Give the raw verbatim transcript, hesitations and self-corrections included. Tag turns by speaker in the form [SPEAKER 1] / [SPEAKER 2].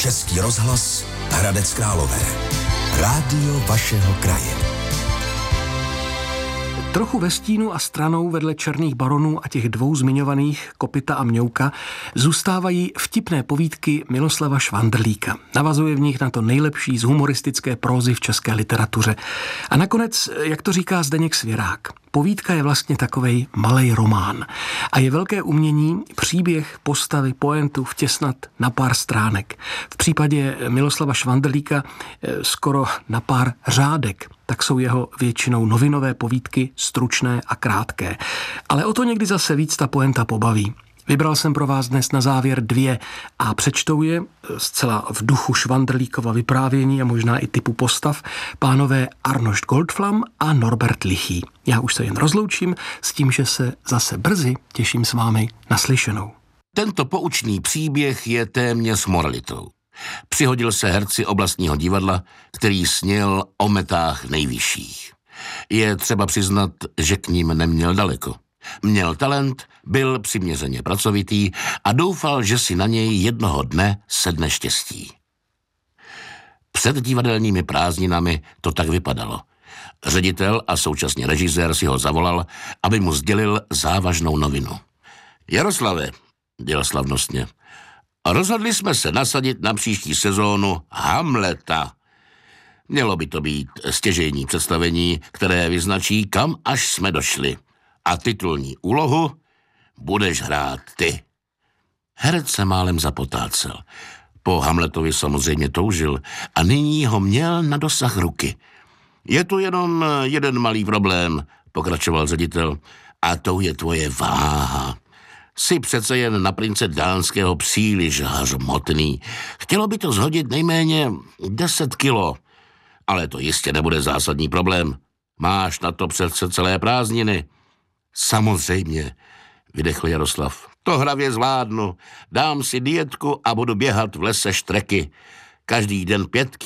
[SPEAKER 1] Český rozhlas Hradec Králové. Rádio vašeho kraje.
[SPEAKER 2] Trochu ve stínu a stranou vedle Černých baronů a těch dvou zmiňovaných Kopyta a Mňouka zůstávají vtipné povídky Miloslava Švandrlíka. Navazuje v nich na to nejlepší z humoristické prózy v české literatuře. A nakonec, jak to říká Zdeněk Svěrák, povídka je vlastně takovej malej román. A je velké umění příběh, postavy, pointu vtěsnat na pár stránek. V případě Miloslava Švandrlíka skoro na pár řádek. Tak jsou jeho většinou novinové povídky stručné a krátké. Ale o to někdy zase víc ta poenta pobaví. Vybral jsem pro vás dnes na závěr dvě a přečtou je zcela v duchu Švandrlíkova vyprávění a možná i typu postav pánové Arnošt Goldflam a Norbert Lichý. Já už se jen rozloučím s tím, že se zase brzy těším s vámi naslyšenou.
[SPEAKER 3] Tento poučný příběh je téměř moralitou. Přihodil se herci oblastního divadla, který sněl o metách nejvyšších. Je třeba přiznat, že k ním neměl daleko. Měl talent, byl přiměřeně pracovitý a doufal, že si na něj jednoho dne sedne štěstí. Před divadelními prázdninami to tak vypadalo. Ředitel a současně režisér si ho zavolal, aby mu sdělil závažnou novinu. Jaroslave, dělal slavnostně, rozhodli jsme se nasadit na příští sezónu Hamleta. Mělo by to být stěžejní představení, které vyznačí, kam až jsme došli. A titulní úlohu budeš hrát ty. Herec se málem zapotácel. Po Hamletovi samozřejmě toužil a nyní ho měl na dosah ruky. Je tu jenom jeden malý problém, pokračoval ředitel, a to je tvoje váha. Jsi přece jen na prince Dánského příliš hřmotný. Chtělo by to zhodit nejméně deset kilo. Ale to jistě nebude zásadní problém. Máš na to přece celé prázdniny. Samozřejmě, vydechl Jaroslav. To hravě zvládnu. Dám si dietku a budu běhat v lese štreky. Každý den pět